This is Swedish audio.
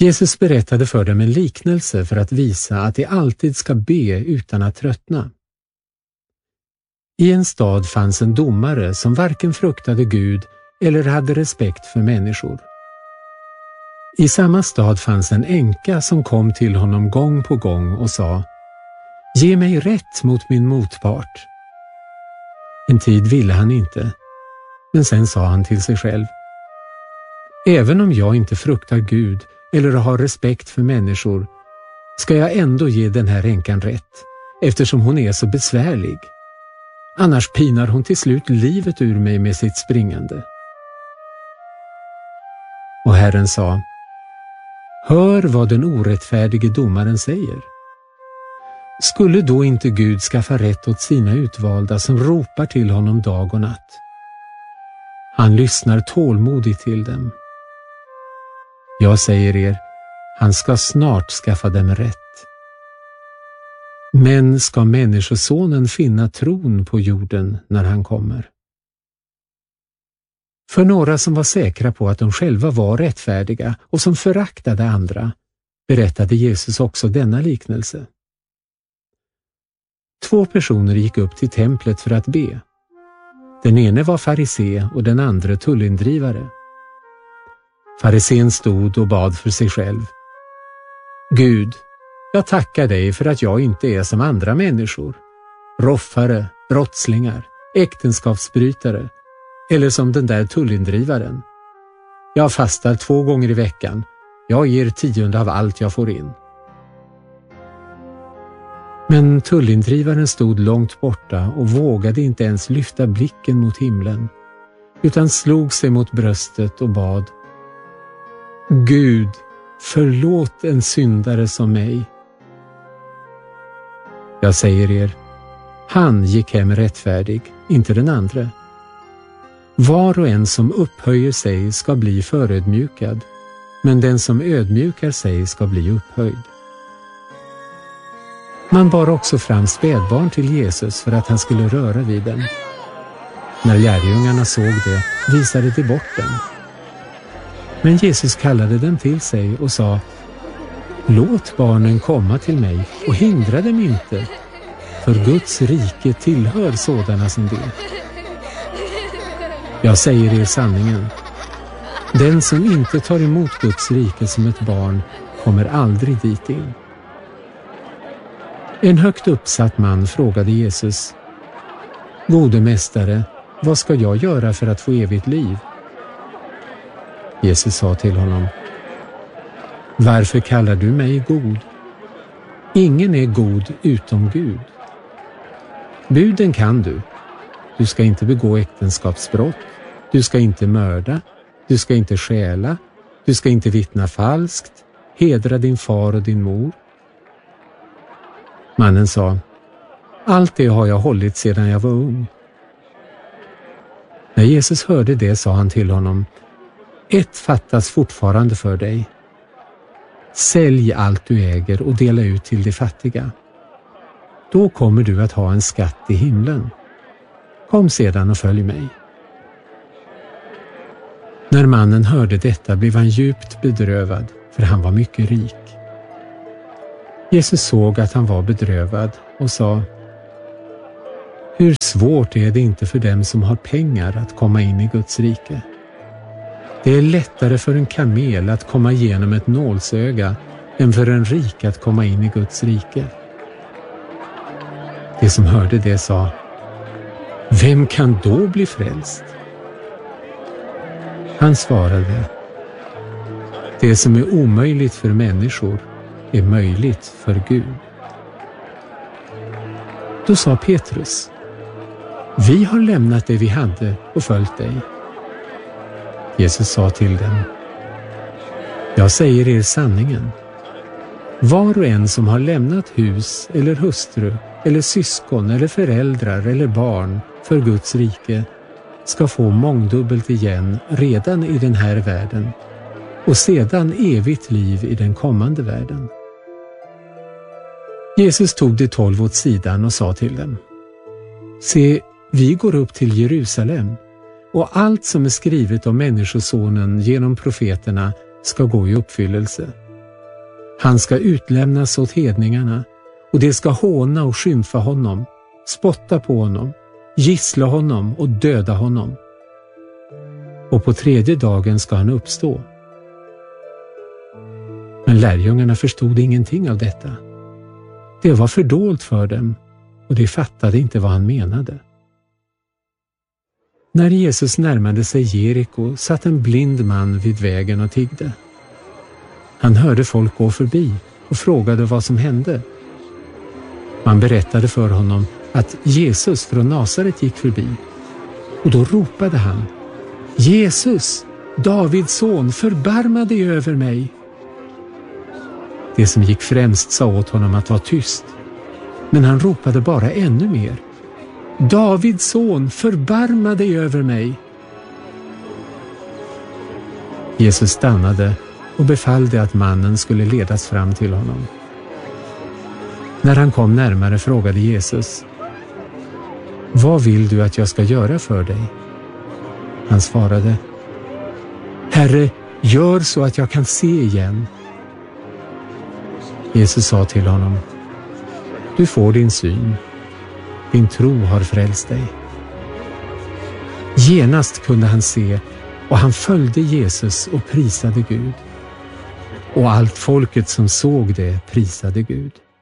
Jesus berättade för dem en liknelse för att visa att de alltid ska be utan att tröttna. I en stad fanns en domare som varken fruktade Gud eller hade respekt för människor. I samma stad fanns en änka som kom till honom gång på gång och sa: "Ge mig rätt mot min motpart." En tid ville han inte, men sen sa han till sig själv: "Även om jag inte fruktar Gud eller har respekt för människor, ska jag ändå ge den här änkan rätt, eftersom hon är så besvärlig. Annars pinar hon till slut livet ur mig med sitt springande." Och Herren sa: "Hör vad den orättfärdige domaren säger. Skulle då inte Gud skaffa rätt åt sina utvalda som ropar till honom dag och natt? Han lyssnar tålmodigt till dem. Jag säger er, han ska snart skaffa dem rätt. Men ska människosonen finna tron på jorden när han kommer?" För några som var säkra på att de själva var rättfärdiga och som föraktade andra, berättade Jesus också denna liknelse. 2 personer gick upp till templet för att be. Den ene var farisé och den andra tullindrivare. Farisén stod och bad för sig själv: "Gud, jag tackar dig för att jag inte är som andra människor, roffare, brottslingar, äktenskapsbrytare eller som den där tullindrivaren. Jag fastar 2 gånger i veckan, jag ger 10% av allt jag får in." Men tullindrivaren stod långt borta och vågade inte ens lyfta blicken mot himlen, utan slog sig mot bröstet och bad: "Gud, förlåt en syndare som mig." Jag säger er, han gick hem rättfärdig, inte den andra. Var och en som upphöjer sig ska bli förödmjukad, men den som ödmjukar sig ska bli upphöjd. Man bar också fram spädbarn till Jesus för att han skulle röra vid dem. När lärjungarna såg det visade de bort dem. Men Jesus kallade dem till sig och sa: "Låt barnen komma till mig och hindra dem inte, för Guds rike tillhör sådana som det. Jag säger er sanningen, den som inte tar emot Guds rike som ett barn kommer aldrig dit in." En högt uppsatt man frågade Jesus: "Gode mästare, vad ska jag göra för att få evigt liv?" Jesus sa till honom: "Varför kallar du mig god? Ingen är god utom Gud. Buden kan du. Du ska inte begå äktenskapsbrott, du ska inte mörda, du ska inte stjäla, du ska inte vittna falskt, hedra din far och din mor." Mannen sa: "Allt det har jag hållit sedan jag var ung." När Jesus hörde det sa han till honom: "Ett fattas fortfarande för dig. Sälj allt du äger och dela ut till de fattiga. Då kommer du att ha en skatt i himlen. Kom sedan och följ mig." När mannen hörde detta blev han djupt bedrövad, för han var mycket rik. Jesus såg att han var bedrövad och sa: "Hur svårt är det inte för dem som har pengar att komma in i Guds rike? Det är lättare för en kamel att komma igenom ett nålsöga än för en rik att komma in i Guds rike." De som hörde det sa: "Vem kan då bli frälst?" Han svarade: "Det som är omöjligt för människor är möjligt för Gud." Då sa Petrus: "Vi har lämnat det vi hade och följt dig." Jesus sa till dem: "Jag säger er sanningen. Var och en som har lämnat hus eller hustru eller syskon eller föräldrar eller barn för Guds rike ska få mångdubbelt igen redan i den här världen och sedan evigt liv i den kommande världen." Jesus tog de 12 åt sidan och sa till dem: "Se, vi går upp till Jerusalem, och allt som är skrivet om Människosonen genom profeterna ska gå i uppfyllelse." Han ska utlämnas åt hedningarna, och de ska håna och skymfa honom, spotta på honom, gissla honom och döda honom. Och på tredje dagen ska han uppstå. Men lärjungarna förstod ingenting av detta. Det var fördolt för dem, och de fattade inte vad han menade. När Jesus närmade sig Jeriko satt en blind man vid vägen och tiggde. Han hörde folk gå förbi och frågade vad som hände. Man berättade för honom att Jesus från Nasaret gick förbi, och då ropade han: Jesus, Davids son, förbarma dig över mig. Det som gick främst sa åt honom att vara tyst, men han ropade bara ännu mer: Davids son, förbarma dig över mig. Jesus stannade och befallde att mannen skulle ledas fram till honom. När han kom närmare frågade Jesus: Vad vill du att jag ska göra för dig? Han svarade: Herre, gör så att jag kan se igen. Jesus sa till honom: Du får din syn. Din tro har frälst dig. Genast kunde han se, och han följde Jesus och prisade Gud. Och allt folket som såg det prisade Gud.